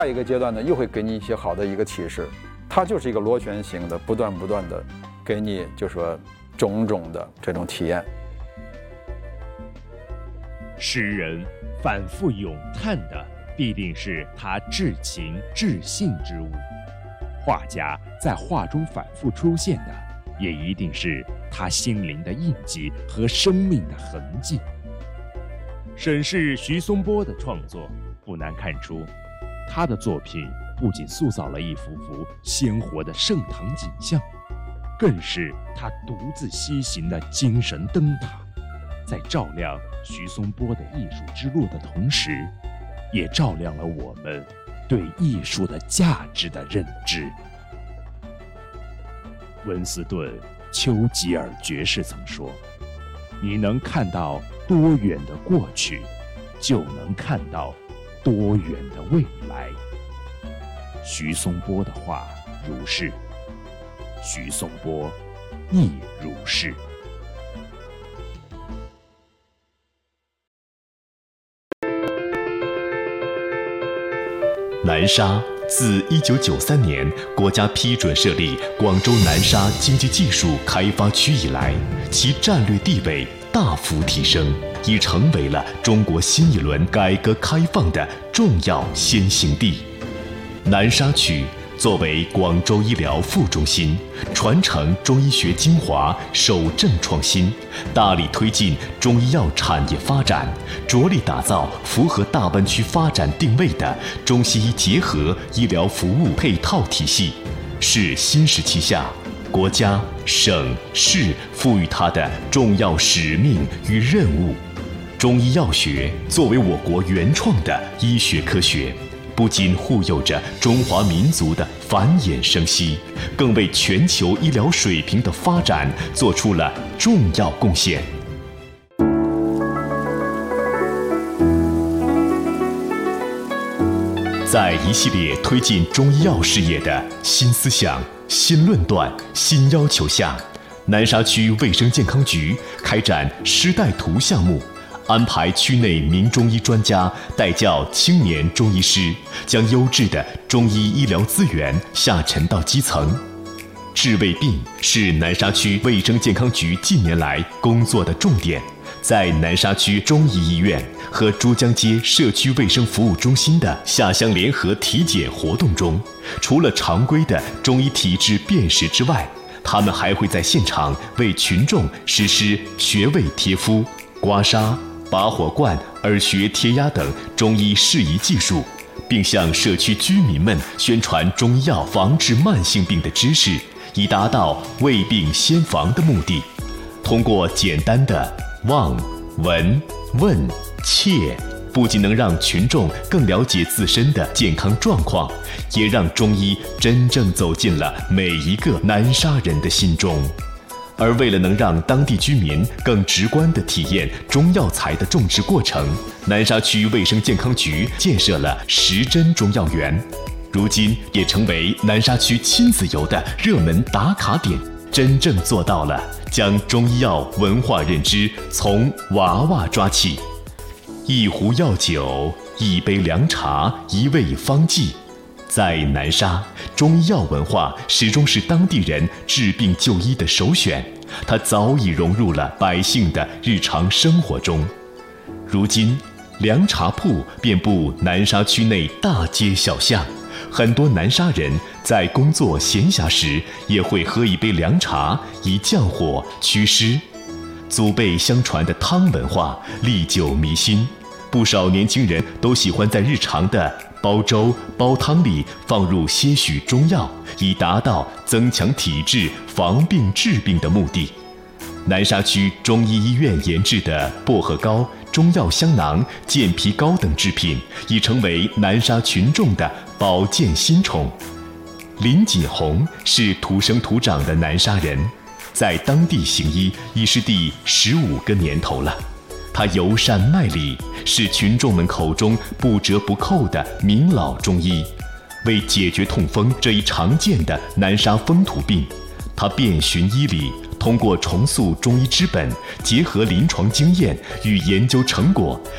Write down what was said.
下一个阶段呢，又会给你一些好的一个启示。它就是一个螺旋形的，不断的给你就说种种的这种体验。 诗人反复咏叹的必定是他至情至性之物，画家在画中反复出现的也一定是他心灵的印记和生命的痕迹。审视徐松波的创作，不难看出，他的作品不仅塑造了一幅幅鲜活的盛唐景象，更是他独自西行的精神灯塔，在照亮徐松波的艺术之路的同时，也照亮了我们对艺术的价值的认知。温斯顿·丘吉尔爵士曾说，你能看到多远的过去，就能看到多远的未来。徐松波的话如是，徐松波亦如是。 南沙自1993年国家批准设立广州南沙经济技术开发区以来，其战略地位大幅提升，已成为了中国新一轮改革开放的重要先行地。南沙区作为广州医疗副中心，传承中医学精华，守正创新，大力推进中医药产业发展，着力打造符合大湾区发展定位的中西医结合医疗服务配套体系，是新时期下国家、省、市赋予它的重要使命与任务。中医药学作为我国原创的医学科学，不仅护佑着中华民族的繁衍生息，更为全球医疗水平的发展做出了重要贡献。在一系列推进中医药事业的新思想、新论断、新要求下，南沙区卫生健康局开展师带徒项目，安排区内名中医专家带教青年中医师，将优质的中医医疗资源下沉到基层。治胃病是南沙区卫生健康局近年来工作的重点。在南沙区中医医院和珠江街社区卫生服务中心的下乡联合体检活动中，除了常规的中医体质辨识之外，他们还会在现场为群众实施穴位贴敷、刮痧、拔火罐、耳穴贴压等中医适宜技术，并向社区居民们宣传中医药防治慢性病的知识，以达到未病先防的目的。通过简单的望、闻、问、切，不仅能让群众更了解自身的健康状况，也让中医真正走进了每一个南沙人的心中。而为了能让当地居民更直观地体验中药材的种植过程，南沙区卫生健康局建设了10针中药园，如今也成为南沙区亲子游的热门打卡点，真正做到了将中医药文化认知从娃娃抓起。一壶药酒，一杯凉茶，一味方剂。在南沙，中医药文化始终是当地人治病就医的首选，它早已融入了百姓的日常生活中。如今，凉茶铺遍布南沙区内大街小巷，很多南沙人在工作闲暇时也会喝一杯凉茶，以降火祛湿。祖辈相传的汤文化历久弥新，不少年轻人都喜欢在日常的煲粥、煲汤里放入些许中药，以达到增强体质、防病治病的目的。南沙区中医医院研制的薄荷膏、中药香囊、健脾膏等制品，已成为南沙群众的保健新宠。林锦红是土生土长的南沙人，在当地行医已是第15个年头了。他尤善卖力，是群众们口中不折不扣的名老中医。为解决痛风这一常见的南沙风土病，他遍寻医理，通过重塑中医之本，结合临床经验与研究成果，